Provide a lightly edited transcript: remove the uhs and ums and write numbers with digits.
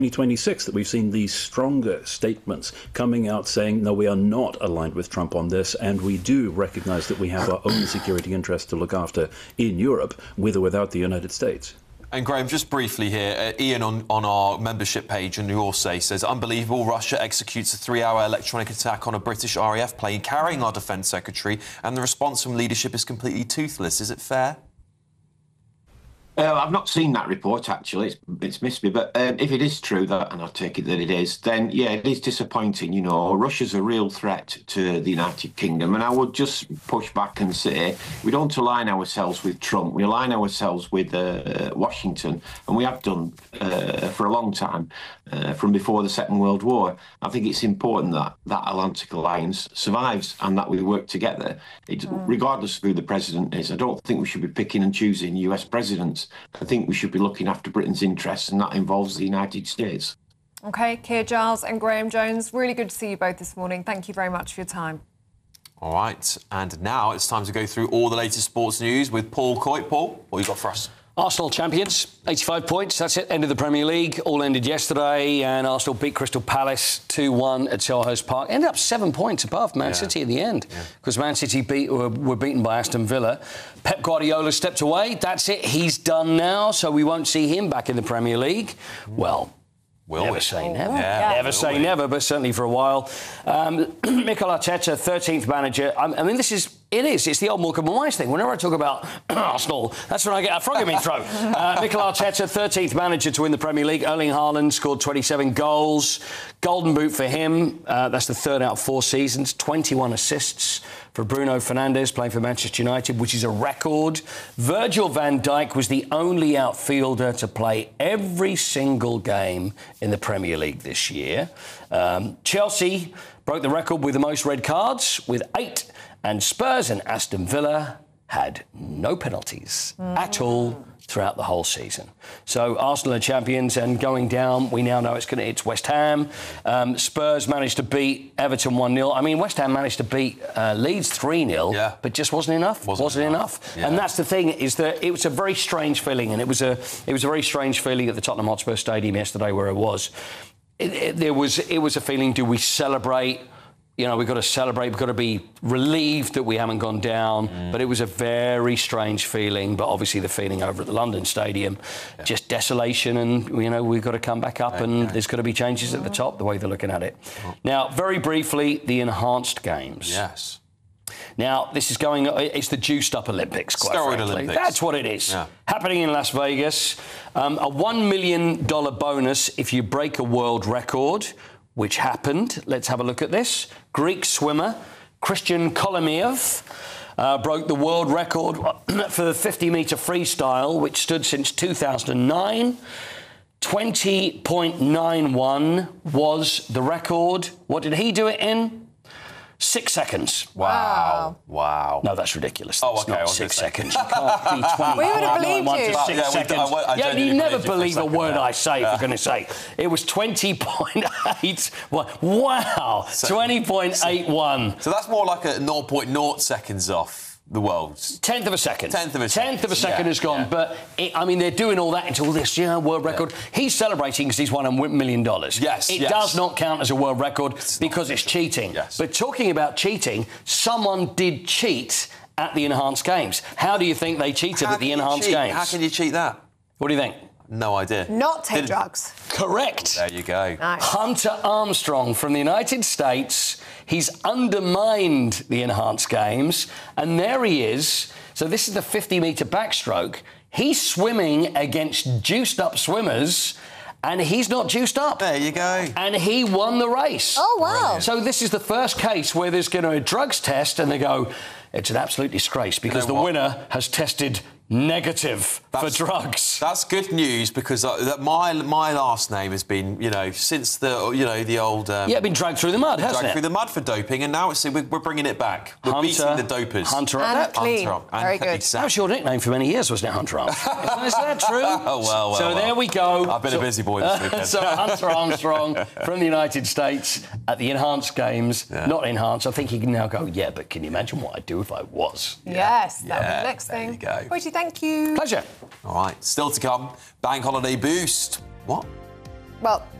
2026 that we've seen these stronger statements coming out saying, no, we are not aligned with Trump on this, and we do recognise that we have our own security interests to look after in Europe, with or without the United States. And Graham, just briefly here, Ian on our membership page in Your Say says, unbelievable, Russia executes a 3-hour electronic attack on a British RAF plane carrying our Defence Secretary, and the response from leadership is completely toothless. Is it fair? I've not seen that report, actually. It's missed me. But if it is true, that, and I take it that it is, then, yeah, it is disappointing. You know, Russia's a real threat to the United Kingdom. And I would just push back and say we don't align ourselves with Trump. We align ourselves with Washington. And we have done for a long time, from before the Second World War. I think it's important that that Atlantic Alliance survives and that we work together, regardless of who the president is. I don't think we should be picking and choosing US presidents. I think we should be looking after Britain's interests, and that involves the United States. OK, Keir Giles and Graham Jones, really good to see you both this morning. Thank you very much for your time. All right, and now it's time to go through all the latest sports news with Paul Coit. Paul, what have you got for us? Arsenal champions, 85 points, that's it, end of the Premier League. All ended yesterday, and Arsenal beat Crystal Palace 2-1 at Selhurst Park. Ended up 7 points above Man City in the end, because Man City were beaten by Aston Villa. Pep Guardiola stepped away, that's it, he's done now, so we won't see him back in the Premier League. Well, never say never. Never say never, but certainly for a while. Mikel Arteta, 13th manager. I mean, it's the old Morecambe and Wise thing. Whenever I talk about Arsenal, that's when I get a frog in my throat. Mikel Arteta, 13th manager to win the Premier League. Erling Haaland scored 27 goals. Golden Boot for him. That's the third out of 4 seasons. 21 assists for Bruno Fernandes, playing for Manchester United, which is a record. Virgil van Dijk was the only outfielder to play every single game in the Premier League this year. Chelsea broke the record with the most red cards, with 8, and Spurs and Aston Villa had no penalties at all throughout the whole season. So Arsenal are champions, and going down, we now know it's West Ham. Spurs managed to beat Everton 1-0. I mean, West Ham managed to beat Leeds 3-0, but just wasn't enough. Wasn't enough. Yeah. And that's the thing, is that it was a very strange feeling, and it was a very strange feeling at the Tottenham Hotspur Stadium yesterday, where it was. It was a feeling, do we celebrate? You know, we've got to celebrate, we've got to be relieved that we haven't gone down. But it was a very strange feeling. But obviously the feeling over at the London Stadium, just desolation, and, you know, we've got to come back up, and there's got to be changes at the top, the way they're looking at it. Now, very briefly, the enhanced games. Yes. Now, this is it's the juiced-up Olympics, quite frankly. Olympics. That's what it is. Happening in Las Vegas. A $1 million bonus if you break a world record, which happened. Let's have a look at this. Greek swimmer Christian Kolomiev broke the world record for the 50-metre freestyle, which stood since 2009. 20.91 was the record. What did he do it in? 6 seconds. Wow. No, that's ridiculous. That's not 6 seconds. You can't be 20. We would have believed you. 6 seconds. You never believe a word I say, for goodness sake. It was 20.8. Wow. 20.81. So that's more like a 0.0 seconds off the world's. Tenth of a second. Tenth of a second has gone. But, I mean, they're doing all that until this world record. He's celebrating because he's won $1 million. It does not count as a world record because it's cheating. But talking about cheating, someone did cheat at the Enhanced Games. How do you think they cheated at the Enhanced Games? How can you cheat that? What do you think? No idea. Not take drugs. Correct. There you go. Nice. Hunter Armstrong from the United States. He's undermined the Enhanced Games, and there he is. So this is the 50-metre backstroke. He's swimming against juiced-up swimmers, and he's not juiced up. There you go. And he won the race. Oh, wow. Brilliant. So this is the first case where there's going to be a drugs test, and they go, it's an absolute disgrace because the winner has tested negative for drugs. That's good news, because my last name has been, since the old... been dragged through the mud, hasn't it? Dragged through the mud for doping, and now we're bringing it back. We're beating the dopers. Hunter and clean. Very good. Exactly. That was your nickname for many years, wasn't it, Hunter Armstrong? Is that true? well. So there we go. I've been a busy boy this weekend. So Hunter Armstrong from the United States at the Enhanced Games. Not Enhanced. I think he can now go, but can you imagine what I'd do if I was? Yes, that would be the next thing. There you go. Whitey, thank you. Pleasure. All right, still to come, bank holiday boost. What? well,